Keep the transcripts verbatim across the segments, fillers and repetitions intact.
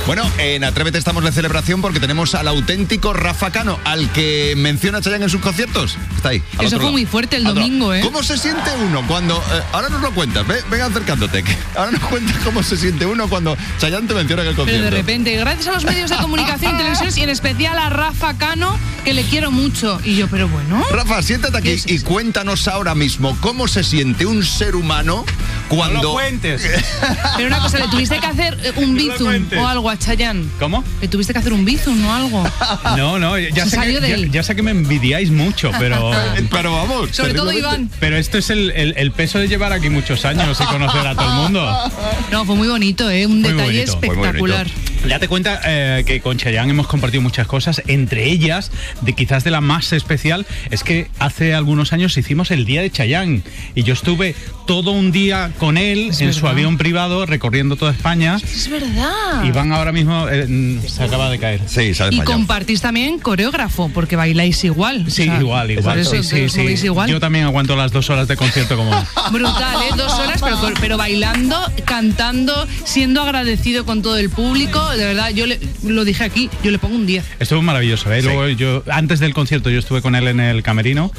Bueno, en Atrévete estamos de celebración porque tenemos al auténtico Rafa Cano, al que menciona Chayanne en sus conciertos. Está ahí. Eso fue muy fuerte el domingo, ¿eh? ¿Cómo se siente uno cuando... Eh, ahora nos lo cuentas, ve, venga acercándote. Ahora nos cuentas cómo se siente uno cuando Chayanne te menciona en el concierto. Pero de repente, gracias a los medios de comunicación y televisión, y en especial a Rafa Cano, que le quiero mucho. Y yo, pero bueno... Rafa, siéntate aquí y cuéntanos ahora mismo cómo se siente un ser humano cuando... No lo cuentes. Pero una cosa, ¿le tuviste que hacer un bizum o algo a Chayanne? ¿Cómo? ¿Le tuviste que hacer un bizum o algo? No, no, ya, Se sé salió que, de ya, él. ya sé que me envidiáis mucho, pero... pero vamos. Sobre todo Iván. Pero esto es el, el, el peso de llevar aquí muchos años y conocer a todo el mundo. No, fue muy bonito, ¿eh? Un Muy detalle bonito, fue muy espectacular. Ya te cuenta eh, que con Chayanne hemos compartido muchas cosas, entre ellas, de quizás de la más especial, es que hace algunos años hicimos el Día de Chayanne y yo estuve todo un día con él Es en verdad. su avión privado recorriendo toda España. Es verdad. Iván ahora mismo eh, se acaba de caer. Sí, se ha Y desmayado. compartís también coreógrafo, porque bailáis igual. Sí, O sea, igual, igual. Por eso, Sí, que sí, os sí. movéis igual. Yo también aguanto las dos horas de concierto como él. Brutal, ¿eh? Dos horas, pero, pero bailando, cantando, siendo agradecido con todo el público. De verdad, yo le, lo dije aquí, yo le pongo un diez. Estuvo maravilloso, ¿eh? Sí. Luego yo, antes del concierto yo estuve con él en el camerino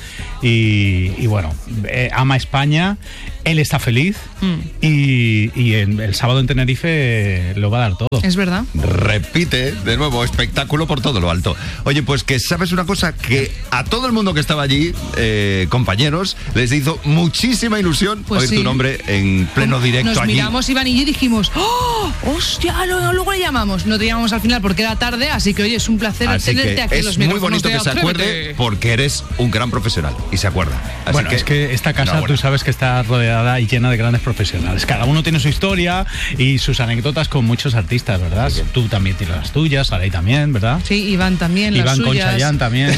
y, y bueno, eh, ama España, él está feliz Mm. y, y en- el sábado en Tenerife eh, lo va a dar todo. Es verdad. Repite, de nuevo, espectáculo por todo lo alto. Oye, pues que sabes una cosa, que a todo el mundo que estaba allí, eh, compañeros, les hizo muchísima ilusión Pues oír sí. tu nombre en pleno directo Nos allí. miramos, Iván y yo, y dijimos, ¡oh! ¡Hostia! Luego, luego le llamamos. No te llamamos al final porque era tarde, así que, oye, es un placer Así tenerte que aquí en es los muy micrófonos bonito de que se Atrévete. acuerde porque eres un gran profesional y se acuerda. Así Bueno, es que esta casa enhorabuena. tú sabes que está rodeada y llena de grandes profesionales. Cada uno tiene su historia y sus anécdotas con muchos artistas, ¿verdad? Tú también tienes las tuyas, Saray también, ¿verdad? Sí, Iván también, las Iván con suyas. Chayanne también.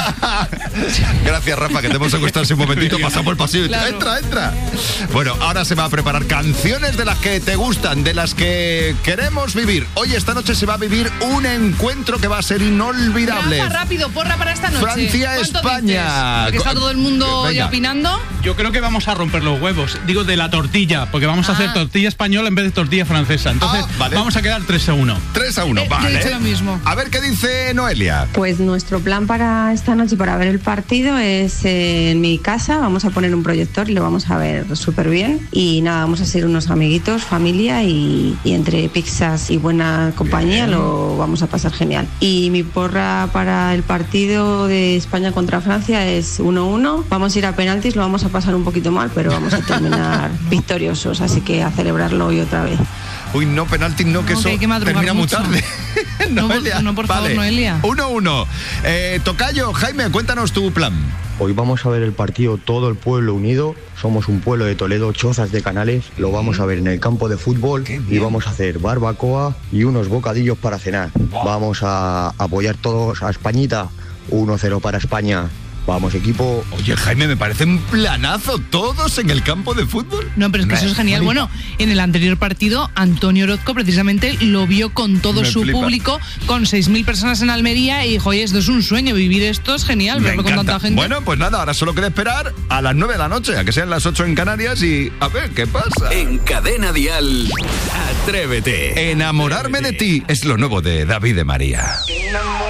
Gracias, Rafa, que te hemos secuestrado un momentito, pasamos por el pasillo y Claro. entra, entra. Bueno, ahora se va a preparar canciones de las que te gustan, de las que queremos vivir. Hoy, esta noche, se va a vivir un encuentro que va a ser inolvidable. Rafa, rápido, porra para esta noche. Francia, ¿Cuánto España. dices? Porque está todo el mundo Venga. ya opinando. Yo creo que vamos a romper los huevos. Digo, de la tortilla, porque vamos a Ah. hacer tortilla española en vez de tortilla francesa. Entonces, Ah, vale. vamos a quedar tres a uno. tres a uno, Eh, yo he vale. dicho lo mismo. A ver qué dice Noelia. Pues nuestro plan para esta noche, para ver el partido, es eh, en mi casa. Vamos a poner un proyector y lo vamos a ver súper bien. Y nada, vamos a ser unos amiguitos, familia, y, y entre pizzas y buena compañía lo vamos a pasar genial. Y mi porra para el partido de España contra Francia es uno uno. Vamos a ir a penaltis, lo vamos a pasar un poquito mal, pero vamos a terminar victoriosos. Así que a celebrarlo hoy otra vez. Uy, no, penalti, no, que No, eso que hay que madrugar termina muy mucho. tarde. No, por- no, por favor, Noelia. uno uno. Eh, Tocayo, Jaime, cuéntanos tu plan. Hoy vamos a ver el partido todo el pueblo unido. Somos un pueblo de Toledo, Chozas de Canales. Lo vamos a ver en el campo de fútbol y vamos a hacer barbacoa y unos bocadillos para cenar. Vamos a apoyar todos a Españita. uno cero para España. Vamos, equipo. Oye, Jaime, me parece un planazo. Todos en el campo de fútbol. No, pero es que Me eso es genial. flipa. Bueno, en el anterior partido, Antonio Orozco precisamente lo vio con todo Me su flipa. público, con seis mil personas en Almería, y dijo, oye, esto es un sueño, vivir esto es genial, Me verlo con encanta. tanta gente. Bueno, pues nada, ahora solo queda esperar a las nueve de la noche, a que sean las ocho en Canarias y a ver qué pasa. En Cadena Dial, Atrévete. Enamorarme de ti es lo nuevo de David de María.